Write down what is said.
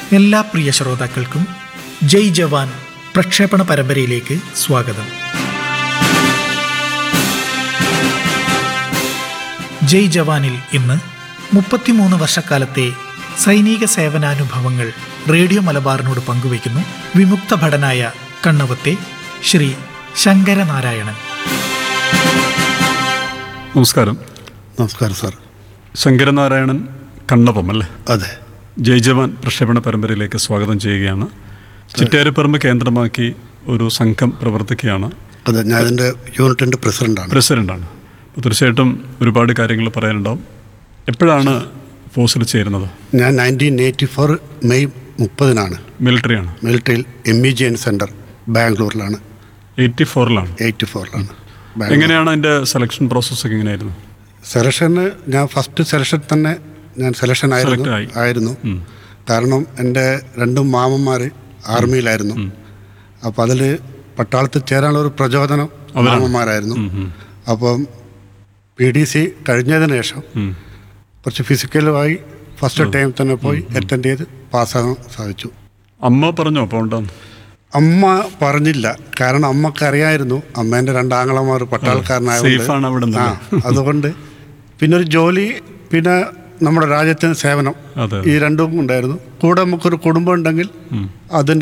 എല്ലാ പ്രിയ ശ്രോതാക്കൾക്കും ജയ് ജവാൻ പ്രക്ഷേപണ പരമ്പരയിലേക്ക് സ്വാഗതം. ജയ് ജവാനിൽ ഇന്ന് 33 വർഷക്കാലത്തെ സൈനിക സേവനാനുഭവങ്ങൾ റേഡിയോ മലബാറിനോട് പങ്കുവയ്ക്കുന്നു വിമുക്ത ഭടനായ കണ്ണവത്തെ ശ്രീ ശങ്കരനാരായണൻ. നമസ്കാരം. നമസ്കാരം സാർ. ശങ്കരനാരായണൻ കണ്ണവം അല്ലേ? അതെ. ജയ് ജവാൻ പ്രക്ഷേപണ പരമ്പരയിലേക്ക് സ്വാഗതം ചെയ്യുകയാണ്. ചിറ്റാരിപ്പറമ്പ് കേന്ദ്രമാക്കി ഒരു സംഘം പ്രവർത്തിക്കുകയാണ്. അതെ, ഞാൻ അതിൻ്റെ യൂണിറ്റിൻ്റെ പ്രസിഡൻ്റാണ്. അപ്പോൾ തീർച്ചയായിട്ടും ഒരുപാട് കാര്യങ്ങൾ പറയാനുണ്ടാവും. എപ്പോഴാണ് ഫോഴ്സിൽ ചേരുന്നത്? ഞാൻ 1984 മെയ് 30 മിലിറ്ററിയാണ്. മിലിറ്ററിയിൽ MEGN centre ബാംഗ്ലൂരിലാണ്. 84ലാണ്. എങ്ങനെയാണ് അതിൻ്റെ സെലക്ഷൻ പ്രോസസ്സൊക്കെ എങ്ങനെയായിരുന്നു? സെലക്ഷന് ഞാൻ ഫസ്റ്റ് സെലക്ഷൻ തന്നെ ഞാൻ സെലക്ഷൻ ആയിരുന്നു. കാരണം എൻ്റെ 2 മാമന്മാർ ആർമിയിലായിരുന്നു. അപ്പോൾ അതിൽ പട്ടാളത്തിൽ ചേരാനുള്ള ഒരു പ്രചോദനം മാമന്മാരായിരുന്നു. അപ്പം PDC കഴിഞ്ഞതിന് ശേഷം കുറച്ച് ഫിസിക്കലുമായി ഫസ്റ്റ് ടൈം തന്നെ പോയി അറ്റൻഡ് ചെയ്ത് പാസ്സാകാൻ സാധിച്ചു. അമ്മ പറഞ്ഞോ പോണ്ടെന്ന്? അമ്മ പറഞ്ഞില്ല. കാരണം അമ്മക്കറിയായിരുന്നു അമ്മേൻ്റെ 2 ആങ്ങളമാർ പട്ടാളക്കാരനായതുകൊണ്ട്. അതുകൊണ്ട് പിന്നെ ഒരു ജോലി, പിന്നെ നമ്മുടെ രാജ്യത്തിന് സേവനം, ഈ രണ്ടും ഉണ്ടായിരുന്നു. കൂടെ നമുക്കൊരു കുടുംബം ഉണ്ടെങ്കിൽ അതിൻ്റെ